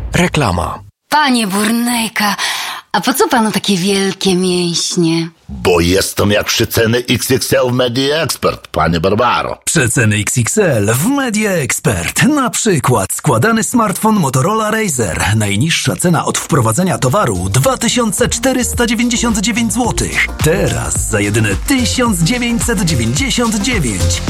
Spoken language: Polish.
Reklama. Panie Burnejka, a po co panu takie wielkie mięśnie? Bo jestem jak przeceny XXL w Media Expert, panie Barbaro. Przeceny XXL w Media Expert. Na przykład składany smartfon Motorola Razr. Najniższa cena od wprowadzenia towaru 2499 zł. Teraz za jedyne 1999.